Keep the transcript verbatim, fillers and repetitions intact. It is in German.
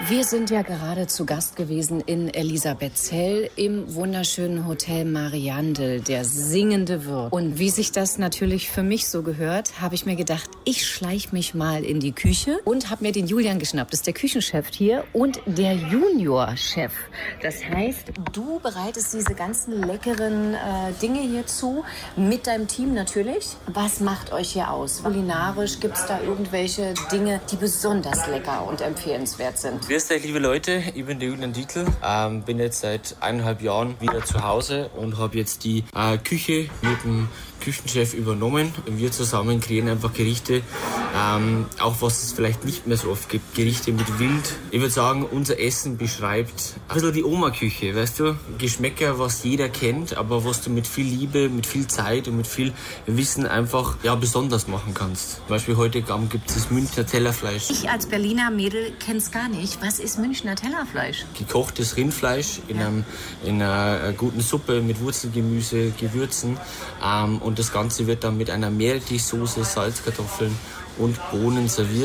Wir sind ja gerade zu Gast gewesen in Elisabethzell im wunderschönen Hotel Mariandel, der singende Wirt. Und wie sich das natürlich für mich so gehört, habe ich mir gedacht, ich schleich mich mal in die Küche und habe mir den Julian geschnappt. Das ist der Küchenchef hier und der Juniorchef. Das heißt, du bereitest diese ganzen leckeren äh, Dinge hier zu, mit deinem Team natürlich. Was macht euch hier aus? Kulinarisch, gibt es da irgendwelche Dinge, die besonders lecker und empfehlenswert sind? Grüß euch, liebe Leute, ich bin der Julian Dietl, ähm, bin jetzt seit eineinhalb Jahren wieder zu Hause und habe jetzt die äh, Küche mit dem Küchenchef übernommen. Wir zusammen kreieren einfach Gerichte, ähm, auch was es vielleicht nicht mehr so oft gibt, Gerichte mit Wild. Ich würde sagen, unser Essen beschreibt ein bisschen die Oma-Küche, weißt du? Geschmäcker, was jeder kennt, aber was du mit viel Liebe, mit viel Zeit und mit viel Wissen einfach ja, besonders machen kannst. Zum Beispiel heute Abend gibt es das Münchner Tellerfleisch. Ich als Berliner Mädel kenne es gar nicht. Was ist Münchner Tellerfleisch? Gekochtes Rindfleisch in, einem, in einer guten Suppe mit Wurzelgemüse, Gewürzen. Ähm, und das Ganze wird dann mit einer Meerrettichsoße, Salzkartoffeln und Bohnen serviert.